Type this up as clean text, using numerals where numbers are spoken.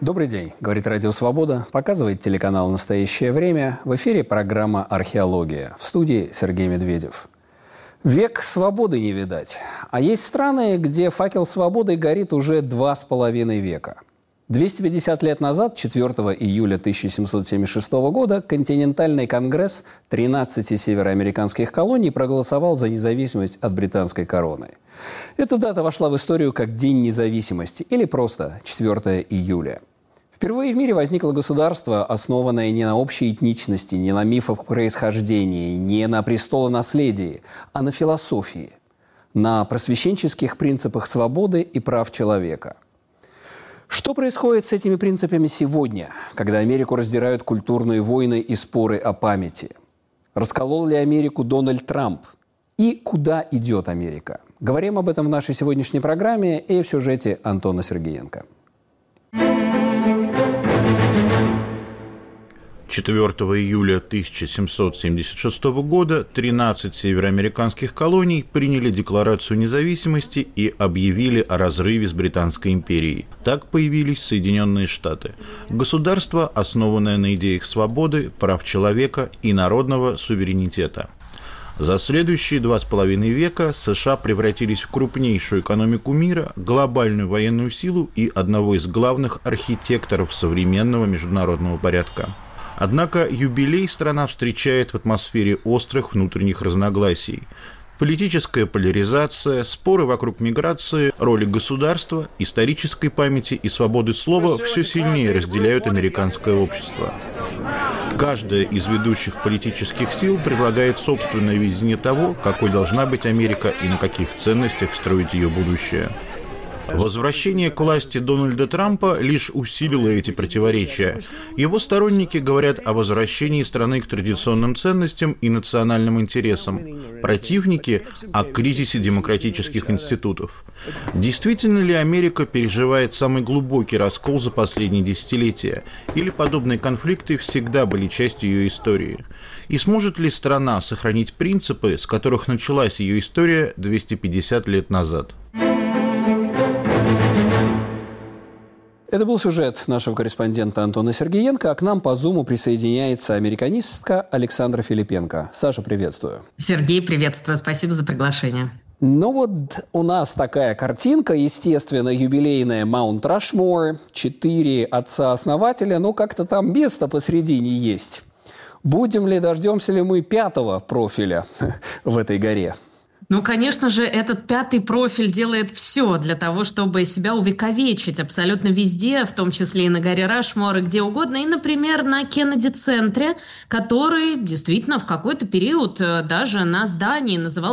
Добрый день, говорит Радио Свобода, показывает телеканал «Настоящее время». В эфире программа «Археология». В студии Сергей Медведев. Век свободы не видать. А есть страны, где факел свободы горит уже 2,5 века. 250 лет назад, 4 июля 1776 года, континентальный конгресс 13 североамериканских колоний проголосовал за независимость от британской короны. Эта дата вошла в историю как День независимости или просто 4 июля. Впервые в мире возникло государство, основанное не на общей этничности, не на мифах происхождения, не на престолонаследии, а на философии, на просвещенческих принципах свободы и прав человека. Что происходит с этими принципами сегодня, когда Америку раздирают культурные войны и споры о памяти? Расколол ли Америку Дональд Трамп? И куда идет Америка? Говорим об этом в нашей сегодняшней программе и в сюжете Антона Сергеенко. 4 июля 1776 года 13 североамериканских колоний приняли Декларацию независимости и объявили о разрыве с Британской империей. Так появились Соединенные Штаты. Государство, основанное на идеях свободы, прав человека и народного суверенитета. За следующие 2,5 века США превратились в крупнейшую экономику мира, глобальную военную силу и одного из главных архитекторов современного международного порядка. Однако юбилей страна встречает в атмосфере острых внутренних разногласий. Политическая поляризация, споры вокруг миграции, роли государства, исторической памяти и свободы слова все сильнее разделяют американское общество. Каждая из ведущих политических сил предлагает собственное видение того, какой должна быть Америка и на каких ценностях строить ее будущее. Возвращение к власти Дональда Трампа лишь усилило эти противоречия. Его сторонники говорят о возвращении страны к традиционным ценностям и национальным интересам. Противники – о кризисе демократических институтов. Действительно ли Америка переживает самый глубокий раскол за последние десятилетия? Или подобные конфликты всегда были частью ее истории? И сможет ли страна сохранить принципы, с которых началась ее история 250 лет назад? Это был сюжет нашего корреспондента Антона Сергеенко, а к нам по Зуму присоединяется американистка Александра Филипенко. Саша, приветствую. Сергей, приветствую. Спасибо за приглашение. Ну вот у нас такая картинка, естественно, юбилейная Маунт Рашмор, 4 отца-основателя, но как-то там место посередине есть. Дождемся ли мы 5-го профиля в этой горе? Ну, конечно же, этот 5-й профиль делает все для того, чтобы себя увековечить абсолютно везде, в том числе и на горе Рашмор, и где угодно. И, например, на Кеннеди-центре, который действительно в какой-то период даже на здании назывался